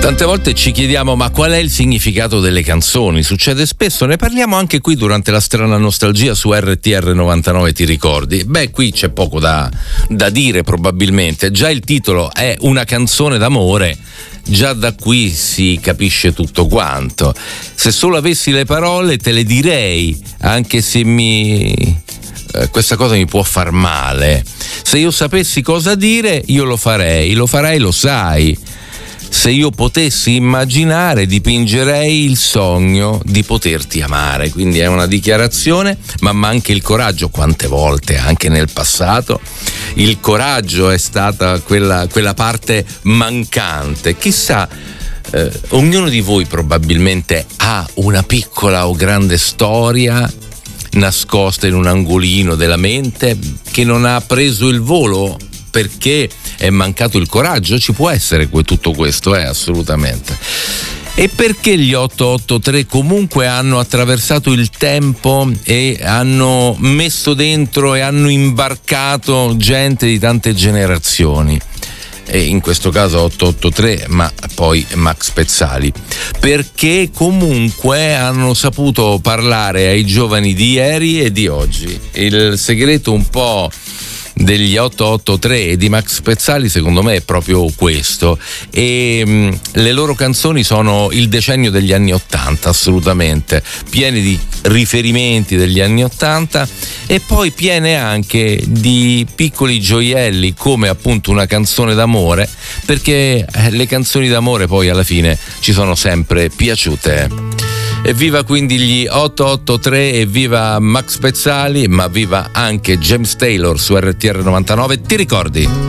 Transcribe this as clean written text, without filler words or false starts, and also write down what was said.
Tante volte ci chiediamo ma qual è il significato delle canzoni? Succede spesso, ne parliamo anche qui durante la strana nostalgia su RTR 99, ti ricordi? Beh, qui c'è poco da dire probabilmente, già il titolo è una canzone d'amore, già da qui si capisce tutto quanto. Se solo avessi le parole te le direi, anche se questa cosa mi può far male. Se io sapessi cosa dire io lo farei, lo sai. Se io potessi immaginare, dipingerei il sogno di poterti amare. Quindi è una dichiarazione, ma anche il coraggio. Quante volte, anche nel passato, il coraggio è stata quella parte mancante. Chissà, ognuno di voi probabilmente ha una piccola o grande storia nascosta in un angolino della mente che non ha preso il volo perché è mancato il coraggio. Ci può essere tutto questo, assolutamente. E perché gli 883 comunque hanno attraversato il tempo e hanno messo dentro e hanno imbarcato gente di tante generazioni, e in questo caso 883 ma poi Max Pezzali, perché comunque hanno saputo parlare ai giovani di ieri e di oggi. Il segreto un po' degli 883 e di Max Pezzali secondo me è proprio questo, e le loro canzoni sono il decennio degli anni 80, assolutamente pieni di riferimenti degli anni 80 e poi piene anche di piccoli gioielli come appunto una canzone d'amore, perché le canzoni d'amore poi alla fine ci sono sempre piaciute. Evviva quindi gli 883, evviva Max Pezzali, ma viva anche James Taylor su RTR 99, ti ricordi?